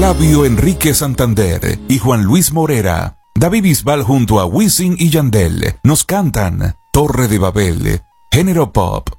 Flavio Enrique Santander y Juan Luis Morera. David Bisbal junto a Wisin y Yandel nos cantan Torre de Babel, género pop.